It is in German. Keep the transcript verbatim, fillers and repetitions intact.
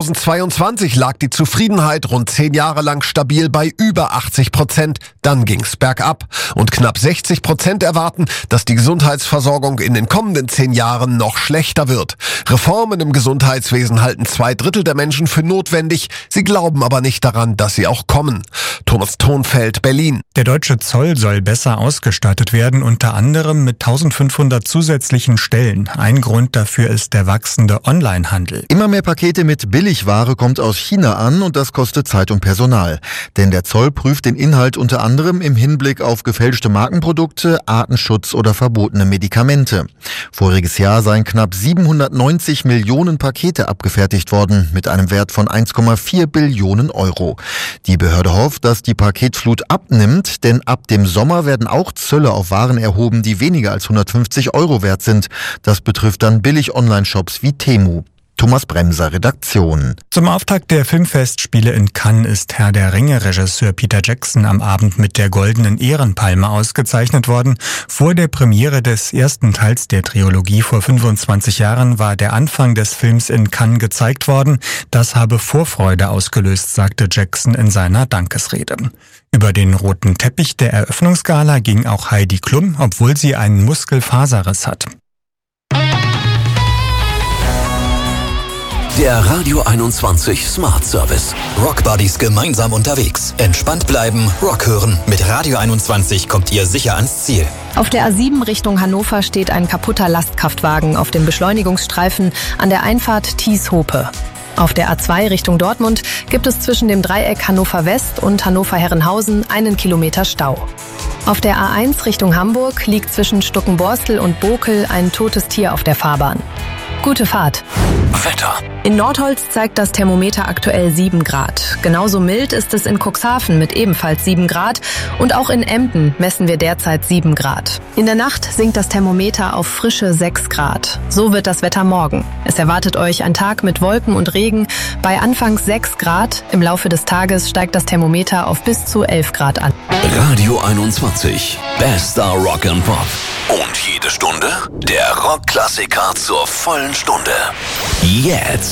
zweitausendzweiundzwanzig lag die Zufriedenheit rund zehn Jahre lang stabil bei über achtzig Prozent. Dann ging's bergab. Und knapp sechzig Prozent erwarten, dass die Gesundheitsversorgung in den kommenden zehn Jahren noch schlechter wird. Reformen im Gesundheitswesen halten zwei Drittel der Menschen für notwendig. Sie glauben aber nicht daran, dass sie auch kommen. Thomas Thonfeld, Berlin. Der deutsche Zoll soll besser ausgestattet werden, unter anderem mit eintausendfünfhundert zusätzlichen Stellen. Ein Grund dafür ist der wachsende Onlinehandel. Immer mehr Pakete mit Billigware kommt aus China an und das kostet Zeit und Personal. Denn der Zoll prüft den Inhalt unter anderem im Hinblick auf gefälschte Markenprodukte, Artenschutz oder verbotene Medikamente. Voriges Jahr seien knapp siebenhundertneunzig Millionen Pakete abgefertigt worden mit einem Wert von eins Komma vier Billionen Euro. Die Behörde hofft, dass die Paketflut abnimmt, denn ab dem Sommer werden auch Zölle auf Waren erhoben, die weniger als hundertfünfzig Euro wert sind. Das betrifft dann Billig-Online-Shops wie Temu. Thomas Bremser, Redaktion. Zum Auftakt der Filmfestspiele in Cannes ist Herr der Ringe-Regisseur Peter Jackson am Abend mit der Goldenen Ehrenpalme ausgezeichnet worden. Vor der Premiere des ersten Teils der Trilogie vor fünfundzwanzig Jahren war der Anfang des Films in Cannes gezeigt worden. Das habe Vorfreude ausgelöst, sagte Jackson in seiner Dankesrede. Über den roten Teppich der Eröffnungsgala ging auch Heidi Klum, obwohl sie einen Muskelfaserriss hat. Der Radio einundzwanzig Smart Service. Rock Buddies gemeinsam unterwegs. Entspannt bleiben, Rock hören. Mit Radio einundzwanzig kommt ihr sicher ans Ziel. Auf der A sieben Richtung Hannover steht ein kaputter Lastkraftwagen auf dem Beschleunigungsstreifen an der Einfahrt Thies-Hope. Auf der A zwei Richtung Dortmund gibt es zwischen dem Dreieck Hannover West und Hannover-Herrenhausen einen Kilometer Stau. Auf der A eins Richtung Hamburg liegt zwischen Stuckenborstel und Bokel ein totes Tier auf der Fahrbahn. Gute Fahrt. Wetter. In Nordholz zeigt das Thermometer aktuell sieben Grad. Genauso mild ist es in Cuxhaven mit ebenfalls sieben Grad und auch in Emden messen wir derzeit sieben Grad. In der Nacht sinkt das Thermometer auf frische sechs Grad. So wird das Wetter morgen. Es erwartet euch ein Tag mit Wolken und Regen bei anfangs sechs Grad. Im Laufe des Tages steigt das Thermometer auf bis zu elf Grad an. Radio einundzwanzig. Bester Rock and Pop. Und jede Stunde der Rockklassiker zur vollen Stunde. Jetzt.